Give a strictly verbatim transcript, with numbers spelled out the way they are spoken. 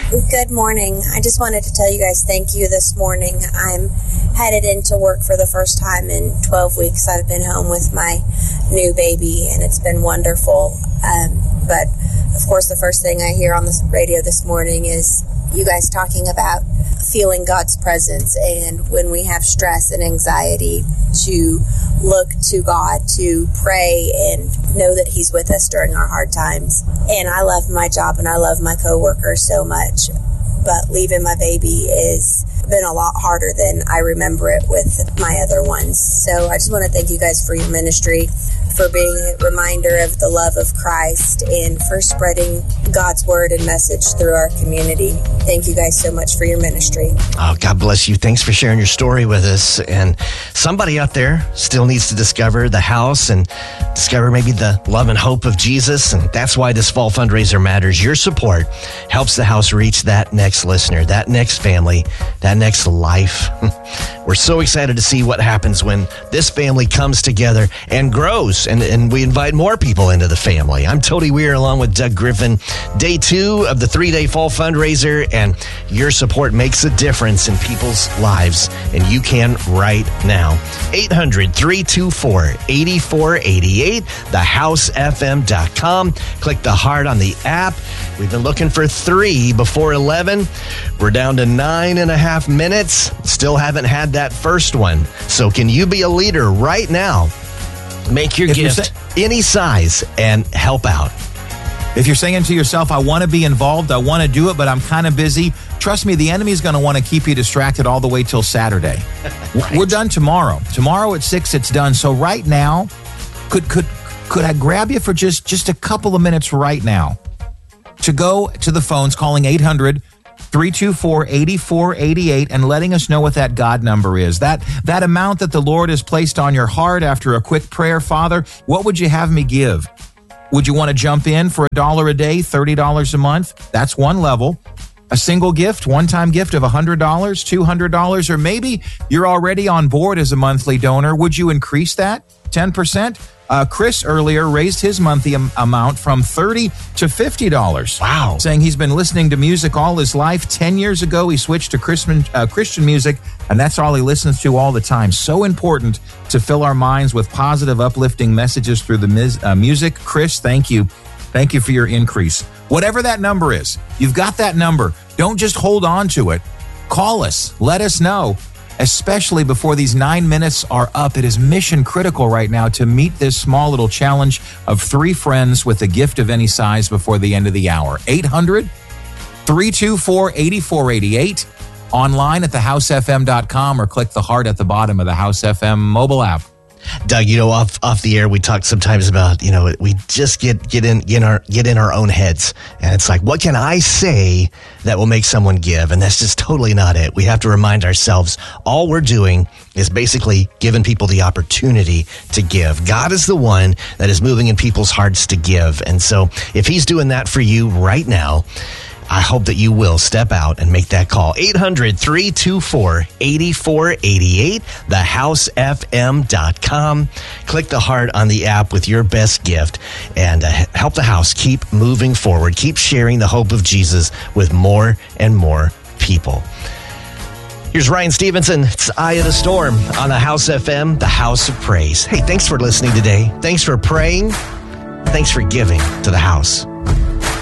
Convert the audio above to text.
Good morning. I just wanted to tell you guys thank you this morning. I'm headed into work for the first time in twelve weeks. I've been home with my new baby, and it's been wonderful. Um, but, of course, the first thing I hear on the radio this morning is you guys talking about feeling God's presence, and when we have stress and anxiety, to look to God, to pray and know that He's with us during our hard times. And I love my job and I love my coworkers so much, but leaving my baby has been a lot harder than I remember it with my other ones. So I just want to thank you guys for your ministry, for being a reminder of the love of Christ, and for spreading God's word and message through our community. Thank you guys so much for your ministry. Oh, God bless you. Thanks for sharing your story with us. And somebody out there still needs to discover the house and discover maybe the love and hope of Jesus. And that's why this fall fundraiser matters. Your support helps the house reach that next listener, that next family, that next life. We're so excited to see what happens when this family comes together and grows, and, and we invite more people into the family. I'm Tony Weir along with Doug Griffin. Day two of the three-day fall fundraiser, and your support makes a difference in people's lives, and you can right now. eight hundred, three two four, eight four eight eight, the house f m dot com. Click the heart on the app. We've been looking for three before eleven. We're down to nine and a half minutes. Still haven't had that first one. So can you be a leader right now? Make your If gift say- any size and help out. If you're saying to yourself, I want to be involved, I want to do it, but I'm kind of busy, trust me, the enemy's going to want to keep you distracted all the way till Saturday. Right. We're done tomorrow. Tomorrow at six, it's done. So right now, could could could I grab you for just, just a couple of minutes right now to go to the phones, calling eight hundred, three two four, eight four eight eight and letting us know what that God number is. That that amount that the Lord has placed on your heart after a quick prayer. Father, what would you have me give? Would you want to jump in for a dollar a day, thirty dollars a month? That's one level. A single gift, one-time gift of one hundred dollars, two hundred dollars, or maybe you're already on board as a monthly donor. Would you increase that ten percent? Uh, Chris earlier raised his monthly am- amount from thirty dollars to fifty dollars. Wow. Saying he's been listening to music all his life. Ten years ago, he switched to Christian, uh, Christian music, and that's all he listens to all the time. So important to fill our minds with positive, uplifting messages through the mis- uh, music. Chris, thank you. Thank you for your increase. Whatever that number is, you've got that number. Don't just hold on to it. Call us. Let us know. Especially before these nine minutes are up. It is mission critical right now to meet this small little challenge of three friends with a gift of any size before the end of the hour. eight hundred, three two four, eight four eight eight, online at the house f m dot com, or click the heart at the bottom of the House F M mobile app. Doug, you know, off off the air, we talk sometimes about, you know, we just get get in get our get in our own heads, and it's like, what can I say that will make someone give? And that's just totally not it. We have to remind ourselves all we're doing is basically giving people the opportunity to give. God is the one that is moving in people's hearts to give, and so if He's doing that for you right now, I hope that you will step out and make that call. eight hundred, three two four, eight four eight eight, the house f m dot com. Click the heart on the app with your best gift, and uh, help the house keep moving forward. Keep sharing the hope of Jesus with more and more people. Here's Ryan Stevenson. It's Eye of the Storm on the House F M, the House of Praise. Hey, thanks for listening today. Thanks for praying. Thanks for giving to the house.